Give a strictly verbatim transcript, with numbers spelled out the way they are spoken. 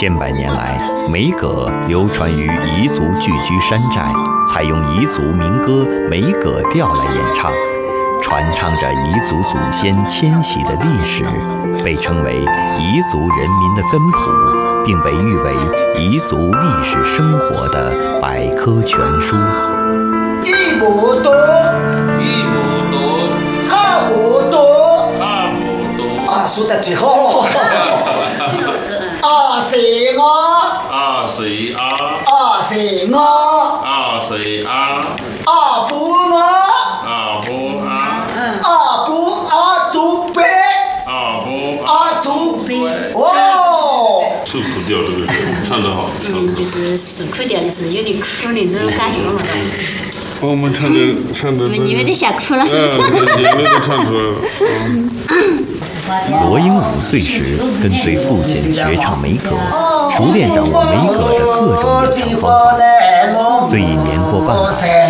千百年来，梅葛流传于彝族聚居山寨，采用彝族民歌梅葛调来演唱，传唱着彝族祖先迁徙的历史，被称为彝族人民的根谱，并被誉为彝族历史生活的百科全书。 一亩多， 一亩多， 二亩多， 二亩多。 啊，说得最好。啊是我， 啊是啊， 啊是我， 啊是啊， 啊不我， 啊不啊， 啊不啊祖辈， 啊不啊祖辈。哇！ 受苦调这个唱得好， 嗯，就是受苦调，就是有点苦那种感觉嘛。 把我们唱的唱的， 你们你们都吓哭了是不是？ 眼泪都唱出来了。 罗英五岁时跟随父亲学唱梅葛，熟练掌握梅葛的各种演唱方法。虽已年过半百，